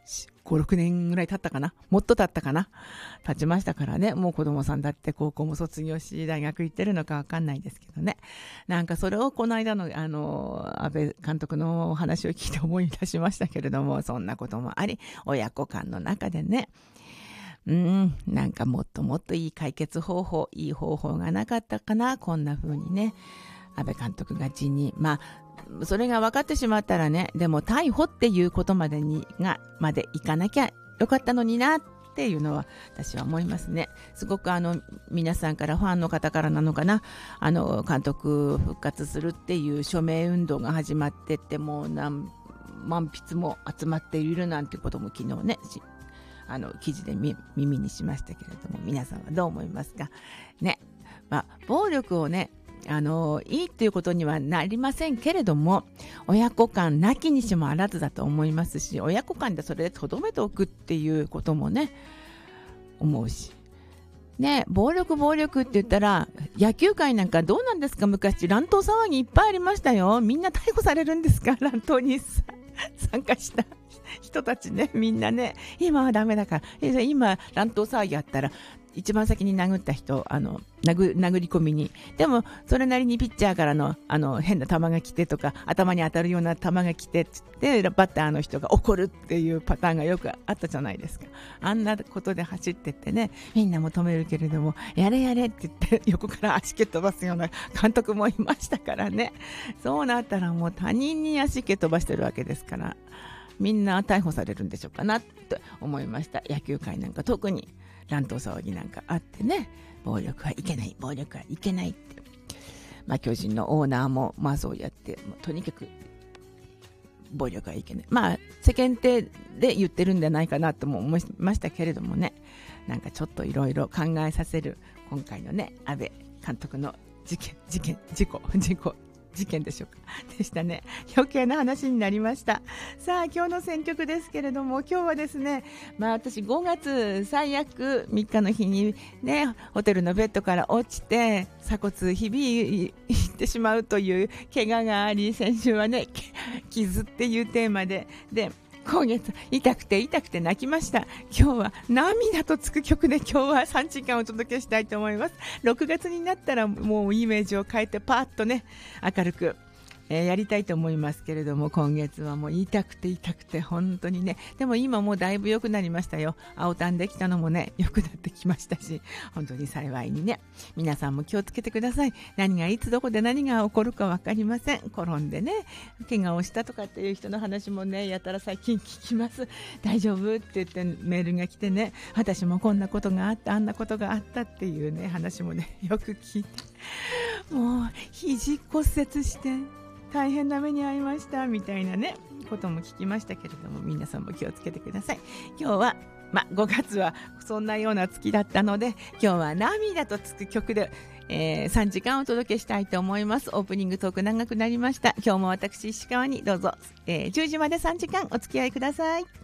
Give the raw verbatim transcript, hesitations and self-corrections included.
ご、ろくねんぐらい経ったかな、もっと経ったかな、経ちましたからね。もう子供さんだって高校も卒業し大学行ってるのかわかんないですけどね。なんかそれをこの間のあの安倍監督のお話を聞いて思い出しましたけれども、そんなこともあり、親子間の中でね、うん、なんかもっともっといい解決方法、いい方法がなかったかな、こんな風にね、安倍監督が辞任、まあそれが分かってしまったらね、でも逮捕っていうことまでにがまでいかなきゃよかったのになっていうのは私は思いますね。すごくあの皆さんから、ファンの方からなのかな、あの監督復活するっていう署名運動が始まってって、もう何万筆も集まっているなんてことも昨日ね、あの記事で耳にしましたけれども、皆さんはどう思いますかね。まあ、暴力をね、あのいいっていうことにはなりませんけれども、親子間なきにしもあらずだと思いますし、親子間でそれでとどめておくっていうこともね思うしね。暴力暴力って言ったら、野球界なんかどうなんですか。昔乱闘騒ぎいっぱいありましたよ。みんな逮捕されるんですか、乱闘に参加した人たちね。みんなね、今はダメだから、今乱闘騒ぎあったら一番先に殴った人、あの 殴, 殴り込みに、でもそれなりにピッチャーからのあの変な球が来てとか、頭に当たるような球が来てって言ってバッターの人が怒るっていうパターンがよくあったじゃないですか。あんなことで走ってってね、みんなも止めるけれども、やれやれって言って横から足蹴飛ばすような監督もいましたからね。そうなったらもう他人に足蹴飛ばしてるわけですから、みんな逮捕されるんでしょうかなって思いました。野球界なんか特に乱闘騒ぎなんかあってね、暴力はいけない、暴力はいけないって、まあ、巨人のオーナーもまあそうやって、もうとにかく暴力はいけない、まあ世間体で言ってるんじゃないかなとも思いましたけれどもね、なんかちょっといろいろ考えさせる今回のね、安倍監督の事件事件事故事故事件でしょうかでしたね。余計な話になりました。さあ今日の選曲ですけれども、今日はですね、まあ私ごがつ最悪みっかの日にね、ホテルのベッドから落ちて鎖骨ひびいってしまうという怪我があり、先週はね傷っていうテーマでで今月痛くて痛くて泣きました。今日は涙とつく曲で今日はさんじかんお届けしたいと思います。ろくがつになったらもうイメージを変えてパーッとね明るく、えー、やりたいと思いますけれども、今月はもう痛くて痛くて本当にね、でも今もうだいぶ良くなりましたよ。青たんできたのもね良くなってきましたし、本当に幸いにね、皆さんも気をつけてください。何がいつどこで何が起こるか分かりません。転んでね怪我をしたとかっていう人の話もねやたら最近聞きます。大丈夫って言ってメールが来てね、私もこんなことがあったあんなことがあったっていうね話もねよく聞いて、もう肘骨折して大変な目に遭いましたみたいなねことも聞きましたけれども、皆さんも気をつけてください。今日はまあ、ごがつはそんなような月だったので、今日は涙とつく曲で、えー、さんじかんお届けしたいと思います。オープニングトーク長くなりました。今日も私石川にどうぞ、えー、じゅうじまでさんじかんお付き合いください。